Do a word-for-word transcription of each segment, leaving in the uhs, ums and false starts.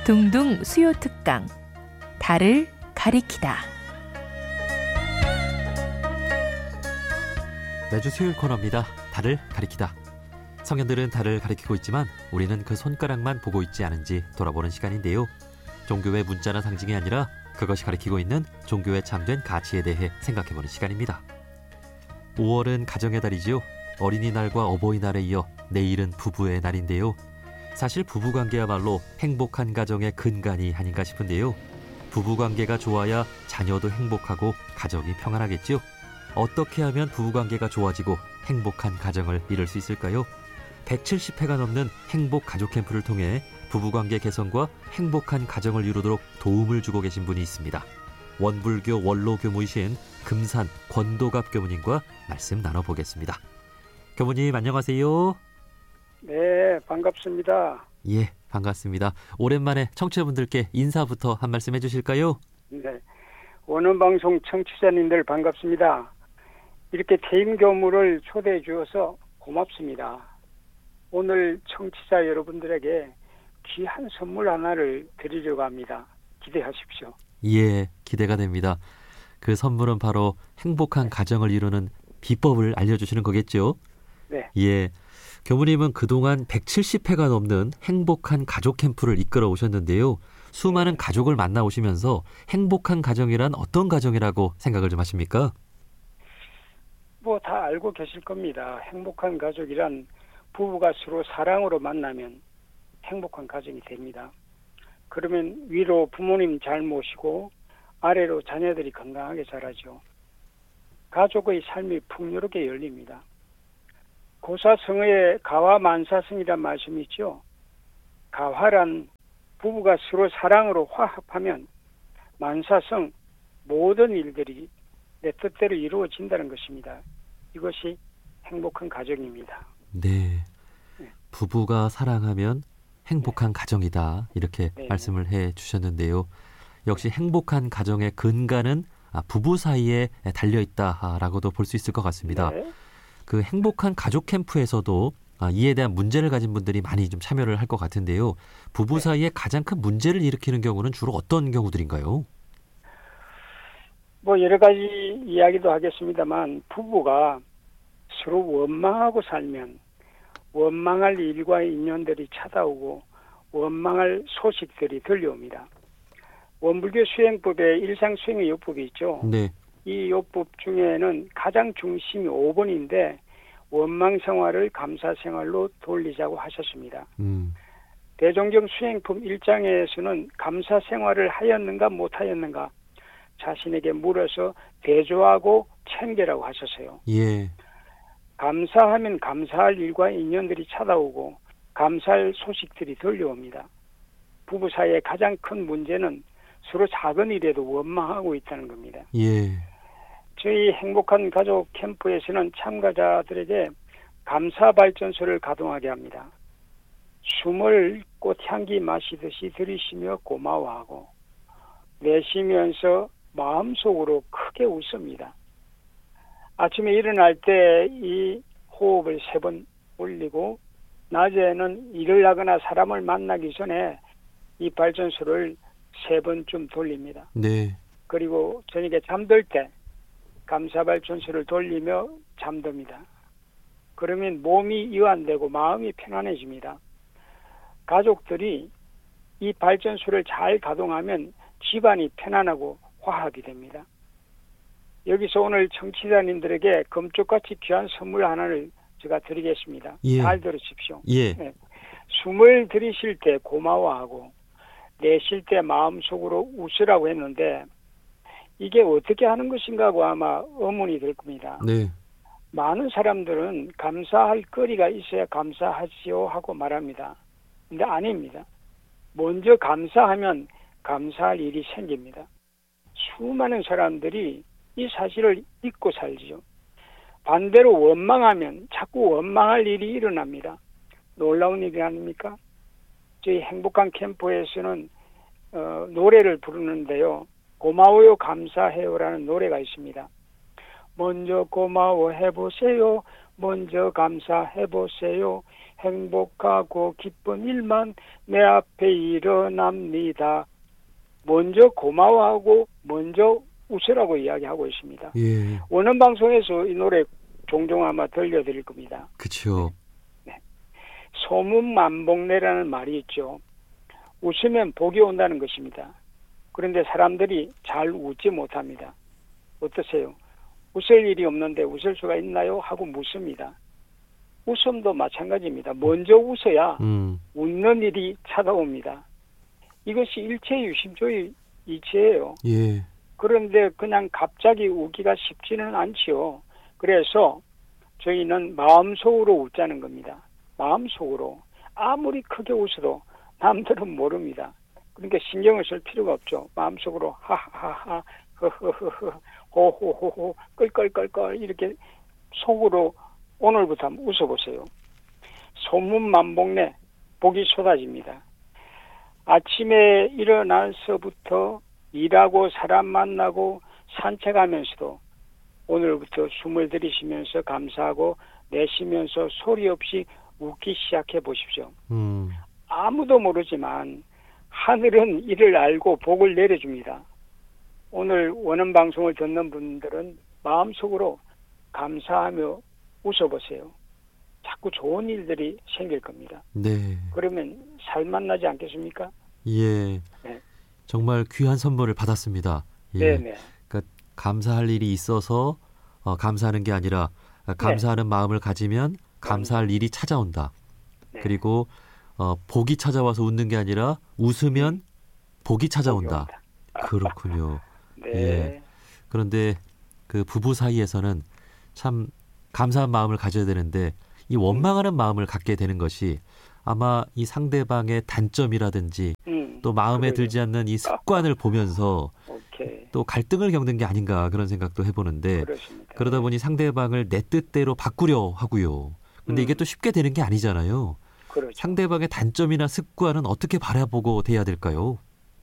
둥둥 수요 특강 달을 가리키다. 매주 수요일 코너입니다. 달을 가리키다. 성현들은 달을 가리키고 있지만 우리는 그 손가락만 보고 있지 않은지 돌아보는 시간인데요. 종교의 문자나 상징이 아니라 그것이 가리키고 있는 종교의 참된 가치에 대해 생각해보는 시간입니다. 오월은 가정의 달이지요. 어린이날과 어버이날에 이어 내일은 부부의 날인데요. 사실 부부관계야말로 행복한 가정의 근간이 아닌가 싶은데요. 부부관계가 좋아야 자녀도 행복하고 가정이 평안하겠죠. 어떻게 하면 부부관계가 좋아지고 행복한 가정을 이룰 수 있을까요? 백칠십 회가 넘는 행복 가족 캠프를 통해 부부관계 개선과 행복한 가정을 이루도록 도움을 주고 계신 분이 있습니다. 원불교 원로 교무이신 금산 권도갑 교무님과 말씀 나눠보겠습니다. 교무님 안녕하세요. 네, 반갑습니다. 예, 반갑습니다. 오랜만에 청취자분들께 인사부터 한 말씀 해주실까요? 네, 원음방송 청취자님들 반갑습니다. 이렇게 퇴임 교무를 초대해 주셔서 고맙습니다. 오늘 청취자 여러분들에게 귀한 선물 하나를 드리려고 합니다. 기대하십시오. 예, 기대가 됩니다. 그 선물은 바로 행복한 가정을 이루는 비법을 알려주시는 거겠죠? 네. 예, 교무님은 그동안 백칠십 회가 넘는 행복한 가족 캠프를 이끌어 오셨는데요. 수많은 가족을 만나오시면서 행복한 가정이란 어떤 가정이라고 생각을 좀 하십니까? 뭐 다 알고 계실 겁니다. 행복한 가족이란 부부가 서로 사랑으로 만나면 행복한 가정이 됩니다. 그러면 위로 부모님 잘 모시고 아래로 자녀들이 건강하게 자라죠. 가족의 삶이 풍요롭게 열립니다. 고사성어에 가화만사성이란 말씀이 있죠. 가화란 부부가 서로 사랑으로 화합하면 만사성 모든 일들이 내 뜻대로 이루어진다는 것입니다. 이것이 행복한 가정입니다. 네, 네. 부부가 사랑하면 행복한 네. 가정이다 이렇게 네. 말씀을 해주셨는데요. 역시 행복한 가정의 근간은 부부 사이에 달려있다라고도 볼 수 있을 것 같습니다. 네. 그 행복한 가족 캠프에서도 이에 대한 문제를 가진 분들이 많이 좀 참여를 할 것 같은데요. 부부 네. 사이에 가장 큰 문제를 일으키는 경우는 주로 어떤 경우들인가요? 뭐 여러 가지 이야기도 하겠습니다만 부부가 서로 원망하고 살면 원망할 일과 인연들이 찾아오고 원망할 소식들이 들려옵니다. 원불교 수행법에 일상수행의 요법이 있죠. 네. 이 요법 중에는 가장 중심이 오 번인데 원망 생활을 감사 생활로 돌리자고 하셨습니다. 음. 대종경 수행품 일 장에서는 감사 생활을 하였는가 못하였는가 자신에게 물어서 대조하고 챙겨라고 하셨어요. 예. 감사하면 감사할 일과 인연들이 찾아오고 감사할 소식들이 들려옵니다. 부부 사이의 가장 큰 문제는 서로 작은 일에도 원망하고 있다는 겁니다. 예. 저희 행복한 가족 캠프에서는 참가자들에게 감사발전소를 가동하게 합니다. 숨을 꽃향기 마시듯이 들이쉬며 고마워하고 내쉬면서 마음속으로 크게 웃습니다. 아침에 일어날 때 이 호흡을 세 번 올리고 낮에는 일을 하거나 사람을 만나기 전에 이 발전소를 세 번쯤 돌립니다. 네. 그리고 저녁에 잠들 때 감사발전소를 돌리며 잠듭니다. 그러면 몸이 이완되고 마음이 편안해집니다. 가족들이 이 발전소를 잘 가동하면 집안이 편안하고 화합이 됩니다. 여기서 오늘 청취자님들에게 금쪽같이 귀한 선물 하나를 제가 드리겠습니다. 예. 잘 들으십시오. 예. 네. 숨을 들이쉴 때 고마워하고 내쉴 때 마음속으로 웃으라고 했는데 이게 어떻게 하는 것인가 하고 아마 의문이 될 겁니다. 네. 많은 사람들은 감사할 거리가 있어야 감사하지요 하고 말합니다. 근데 아닙니다. 먼저 감사하면 감사할 일이 생깁니다. 수많은 사람들이 이 사실을 잊고 살지요. 반대로 원망하면 자꾸 원망할 일이 일어납니다. 놀라운 일이 아닙니까? 저희 행복한 캠프에서는 어, 노래를 부르는데요. 고마워요 감사해요라는 노래가 있습니다. 먼저 고마워해보세요. 먼저 감사해보세요. 행복하고 기쁜 일만 내 앞에 일어납니다. 먼저 고마워하고 먼저 웃으라고 이야기하고 있습니다. 예. 원음 방송에서 이 노래 종종 아마 들려드릴 겁니다. 그렇죠. 네. 네. 소문만복내라는 말이 있죠. 웃으면 복이 온다는 것입니다. 그런데 사람들이 잘 웃지 못합니다. 어떠세요? 웃을 일이 없는데 웃을 수가 있나요? 하고 묻습니다. 웃음도 마찬가지입니다. 먼저 웃어야 음. 웃는 일이 찾아옵니다. 이것이 일체유심조의 이치예요. 예. 그런데 그냥 갑자기 웃기가 쉽지는 않지요. 그래서 저희는 마음속으로 웃자는 겁니다. 마음속으로. 아무리 크게 웃어도 남들은 모릅니다. 그러니까 신경을 쓸 필요가 없죠. 마음속으로 하하하 허허허허 호호호호 끌끌끌끌 이렇게 속으로 오늘부터 한번 웃어보세요. 소문만복내 복이 쏟아집니다. 아침에 일어나서부터 일하고 사람 만나고 산책하면서도 오늘부터 숨을 들이쉬면서 감사하고 내쉬면서 소리 없이 웃기 시작해 보십시오. 음. 아무도 모르지만 하늘은 이를 알고 복을 내려줍니다. 오늘 원음 방송을 듣는 분들은 마음속으로 감사하며 웃어보세요. 자꾸 좋은 일들이 생길 겁니다. 네. 그러면 살만 나지 않겠습니까? 예. 네. 정말 귀한 선물을 받았습니다. 예. 네네. 그러니까 감사할 일이 있어서 어, 감사하는 게 아니라 감사하는 네. 마음을 가지면 감사할 일이 찾아온다. 네. 그리고 어, 복이 찾아와서 웃는 게 아니라 웃으면 복이 찾아온다. 그렇군요. 네. 예. 그런데 그 부부 사이에서는 참 감사한 마음을 가져야 되는데 이 원망하는 음. 마음을 갖게 되는 것이 아마 이 상대방의 단점이라든지 음, 또 마음에 그래요. 들지 않는 이 습관을 보면서 오케이. 또 갈등을 겪는 게 아닌가 그런 생각도 해보는데 그렇습니다. 그러다 보니 상대방을 내 뜻대로 바꾸려 하고요. 근데 음. 이게 또 쉽게 되는 게 아니잖아요. 그렇죠. 상대방의 단점이나 습관은 어떻게 바라보고 돼야 될까요?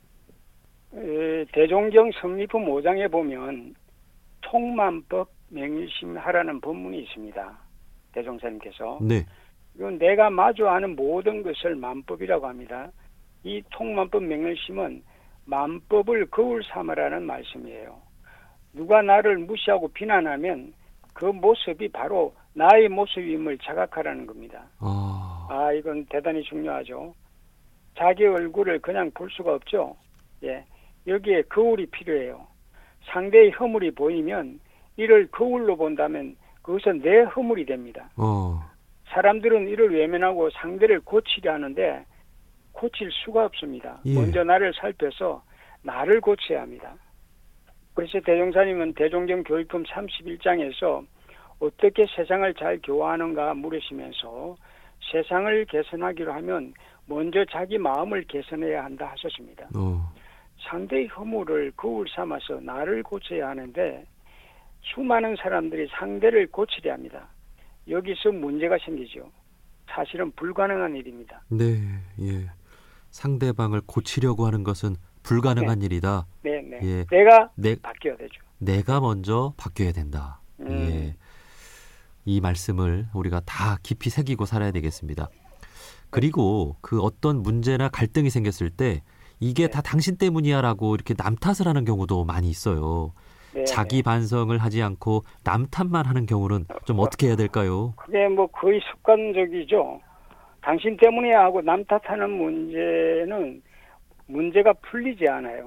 에, 대종경 성리품 오 장에 보면 통만법 맹일심하라는 법문이 있습니다. 대종사님께서. 네. 이건 내가 마주하는 모든 것을 만법이라고 합니다. 이 통만법 맹일심은 만법을 거울 삼으라는 말씀이에요. 누가 나를 무시하고 비난하면 그 모습이 바로 나의 모습임을 자각하라는 겁니다. 아, 아, 이건 대단히 중요하죠. 자기 얼굴을 그냥 볼 수가 없죠. 예, 여기에 거울이 필요해요. 상대의 허물이 보이면 이를 거울로 본다면 그것은 내 허물이 됩니다. 어, 사람들은 이를 외면하고 상대를 고치려 하는데 고칠 수가 없습니다. 예. 먼저 나를 살펴서 나를 고쳐야 합니다. 그래서 대종사님은 대종경 교육품 삼십일 장에서 어떻게 세상을 잘 교화하는가 물으시면서 세상을 개선하기로 하면 먼저 자기 마음을 개선해야 한다 하셨습니다. 어, 상대의 허물을 거울 삼아서 나를 고쳐야 하는데 수많은 사람들이 상대를 고치려 합니다. 여기서 문제가 생기죠. 사실은 불가능한 일입니다. 네, 예. 상대방을 고치려고 하는 것은 불가능한 네. 일이다. 네, 네. 예. 내가 내, 바뀌어야 되죠. 내가 먼저 바뀌어야 된다. 음. 예. 이 말씀을 우리가 다 깊이 새기고 살아야 되겠습니다. 그리고 그 어떤 문제나 갈등이 생겼을 때 이게 네. 다 당신 때문이야라고 이렇게 남 탓을 하는 경우도 많이 있어요. 네, 자기 네. 반성을 하지 않고 남 탓만 하는 경우는 좀 어떻게 해야 될까요? 그게 뭐 거의 습관적이죠. 당신 때문이야 하고 남 탓하는 문제는 문제가 풀리지 않아요.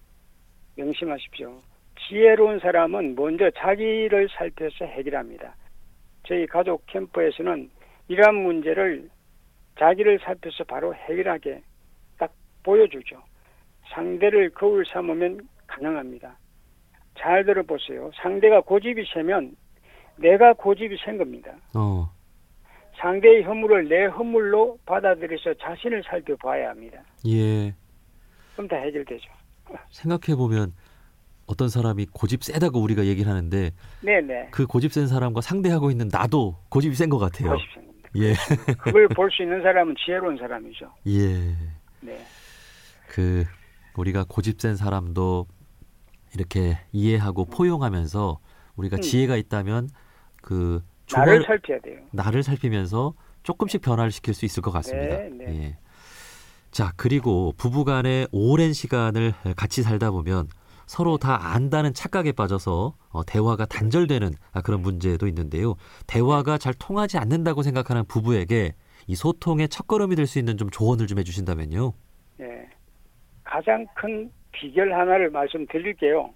명심하십시오. 지혜로운 사람은 먼저 자기를 살펴서 해결합니다. 저희 가족 캠프에서는 이러한 문제를 자기를 살펴서 바로 해결하게 딱 보여주죠. 상대를 거울 삼으면 가능합니다. 잘 들어보세요. 상대가 고집이 세면 내가 고집이 센 겁니다. 어, 상대의 허물을 내 허물로 받아들여서 자신을 살펴봐야 합니다. 예. 그럼 다 해결되죠. 생각해보면 어떤 사람이 고집 세다고 우리가 얘기를 하는데 네네. 그 고집 센 사람과 상대하고 있는 나도 고집이 센 것 같아요. 고집 센 겁니다. 예. 그걸 볼 수 있는 사람은 지혜로운 사람이죠. 예. 네. 그 우리가 고집 센 사람도 이렇게 이해하고 포용하면서 우리가 음. 지혜가 있다면 그 나를 조걸, 살펴야 돼요. 나를 살피면서 조금씩 변화를 시킬 수 있을 것 같습니다. 네, 네. 예. 자, 그리고 부부간에 오랜 시간을 같이 살다 보면 서로 다 안다는 착각에 빠져서 어, 대화가 단절되는 아, 그런 문제도 있는데요. 대화가 잘 통하지 않는다고 생각하는 부부에게 이 소통의 첫걸음이 될 수 있는 좀 조언을 좀 해주신다면요. 네. 가장 큰 비결 하나를 말씀드릴게요.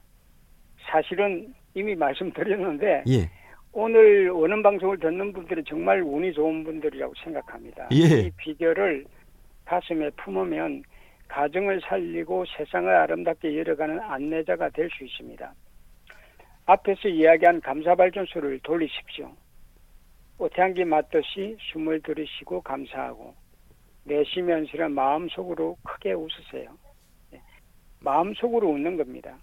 사실은 이미 말씀드렸는데 예. 오늘 원음 방송을 듣는 분들은 정말 운이 좋은 분들이라고 생각합니다. 예. 이 비결을 가슴에 품으면 가정을 살리고 세상을 아름답게 열어가는 안내자가 될 수 있습니다. 앞에서 이야기한 감사발전소를 돌리십시오. 꽃향기 맞듯이 숨을 들이쉬고 감사하고 내쉬면서는 마음속으로 크게 웃으세요. 마음속으로 웃는 겁니다.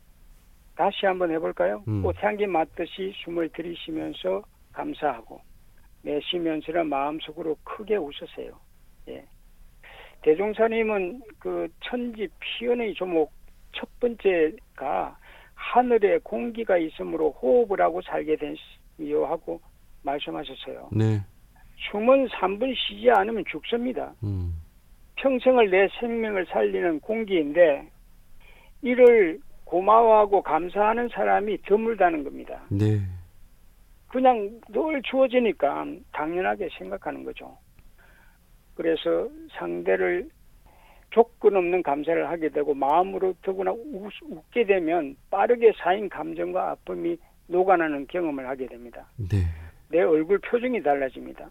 다시 한번 해볼까요? 음. 꽃향기 맞듯이 숨을 들이쉬면서 감사하고 내쉬면서는 마음속으로 크게 웃으세요. 예. 대종사님은 그 천지 피연의 조목 첫 번째가 하늘에 공기가 있으므로 호흡을 하고 살게 되요 하고 말씀하셨어요. 네. 숨은 삼 분 쉬지 않으면 죽습니다. 음. 평생을 내 생명을 살리는 공기인데 이를 고마워하고 감사하는 사람이 드물다는 겁니다. 네. 그냥 늘 주어지니까 당연하게 생각하는 거죠. 그래서 상대를 조건 없는 감사를 하게 되고 마음으로 더구나 웃, 웃게 되면 빠르게 쌓인 감정과 아픔이 녹아나는 경험을 하게 됩니다. 네. 내 얼굴 표정이 달라집니다.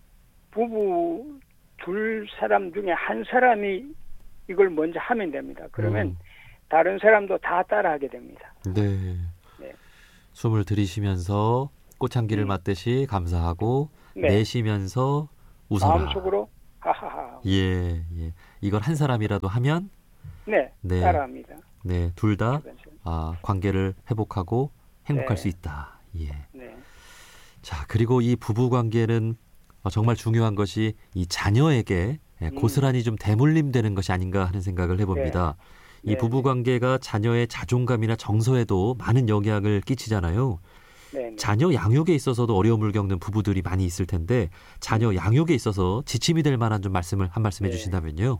부부 둘 사람 중에 한 사람이 이걸 먼저 하면 됩니다. 그러면 음. 다른 사람도 다 따라하게 됩니다. 네. 네. 숨을 들이쉬면서 꽃향기를 음. 맡듯이 감사하고 네. 내쉬면서 웃어라. 마음속으로 하하하. 예, 예. 이걸 한 사람이라도 하면 네, 네. 따라합니다. 네, 둘 다 아, 관계를 회복하고 행복할 네. 수 있다. 예. 네. 자, 그리고 이 부부 관계는 정말 중요한 것이 이 자녀에게 음. 고스란히 좀 대물림되는 것이 아닌가 하는 생각을 해봅니다. 이 네, 부부 네. 관계가 자녀의 자존감이나 정서에도 많은 영향을 끼치잖아요. 네, 네. 자녀 양육에 있어서도 어려움을 겪는 부부들이 많이 있을 텐데 자녀 양육에 있어서 지침이 될 만한 좀 말씀을 한 말씀 네. 해주신다면요.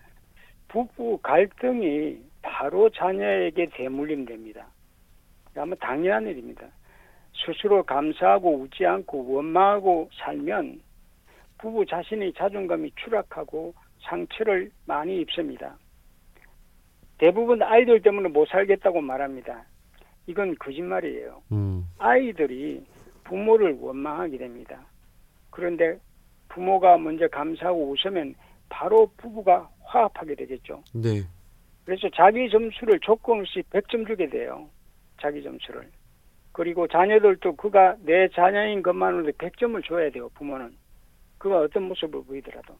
부부 갈등이 바로 자녀에게 대물림됩니다. 아마 당연한 일입니다. 스스로 감사하고 웃지 않고 원망하고 살면 부부 자신의 자존감이 추락하고 상처를 많이 입습니다. 대부분 아이들 때문에 못 살겠다고 말합니다. 이건 거짓말이에요. 음, 아이들이 부모를 원망하게 됩니다. 그런데 부모가 먼저 감사하고 웃으면 바로 부부가 화합하게 되겠죠. 네. 그래서 자기 점수를 조건 없이 백 점 주게 돼요. 자기 점수를. 그리고 자녀들도 그가 내 자녀인 것만으로도 백 점을 줘야 돼요. 부모는. 그가 어떤 모습을 보이더라도.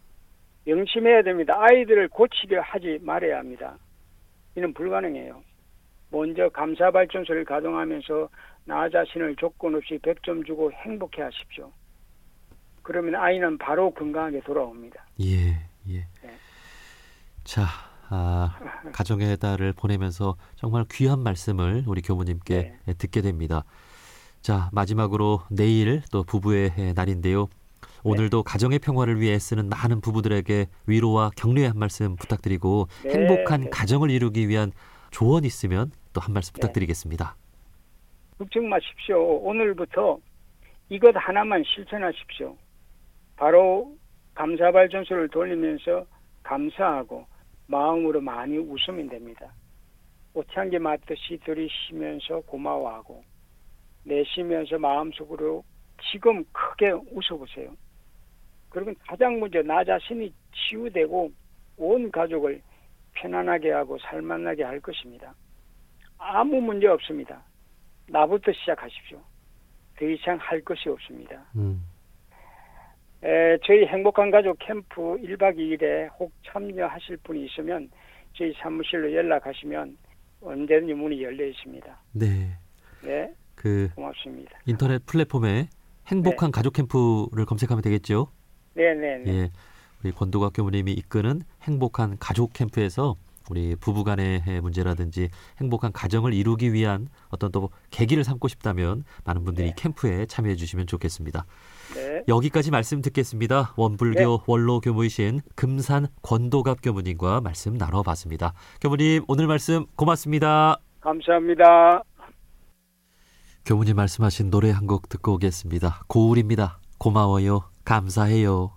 명심해야 됩니다. 아이들을 고치려 하지 말아야 합니다. 이는 불가능해요. 먼저 감사발전소를 가동하면서 나 자신을 조건 없이 백 점 주고 행복해 하십시오. 그러면 아이는 바로 건강하게 돌아옵니다. 예, 예. 네. 자, 아, 가정의 달을 보내면서 정말 귀한 말씀을 우리 교무님께 네. 듣게 됩니다. 자, 마지막으로 내일 또 부부의 날인데요. 오늘도 가정의 평화를 위해 애쓰는 많은 부부들에게 위로와 격려의 한 말씀 부탁드리고 네, 행복한 네. 가정을 이루기 위한 조언 있으면 또 한 말씀 네. 부탁드리겠습니다. 걱정 마십시오. 오늘부터 이것 하나만 실천하십시오. 바로 감사발전소를 돌리면서 감사하고 마음으로 많이 웃으면 됩니다. 꽃향기 맞듯이 들이쉬면서 고마워하고 내쉬면서 마음속으로 지금 크게 웃어보세요. 그러면 가장 먼저 나 자신이 치유되고 온 가족을 편안하게 하고 살만하게 할 것입니다. 아무 문제 없습니다. 나부터 시작하십시오. 더 이상 할 것이 없습니다. 음. 에, 저희 행복한 가족 캠프 일 박 이 일에 혹 참여하실 분이 있으면 저희 사무실로 연락하시면 언제든지 문이 열려 있습니다. 네. 네, 그 고맙습니다. 인터넷 플랫폼에 행복한 가족 캠프를 검색하면 되겠죠? 네, 네, 네. 예. 우리 권도각 교무님이 이끄는 행복한 가족 캠프에서 우리 부부간의 문제라든지 행복한 가정을 이루기 위한 어떤 또 계기를 삼고 싶다면 많은 분들이 네. 캠프에 참여해 주시면 좋겠습니다. 네. 여기까지 말씀 듣겠습니다. 원불교 네. 원로 교무이신 금산 권도갑 교무님과 말씀 나눠봤습니다. 교무님 오늘 말씀 고맙습니다. 감사합니다. 교무님 말씀하신 노래 한 곡 듣고 오겠습니다. 고울입니다. 고마워요. 감사해요.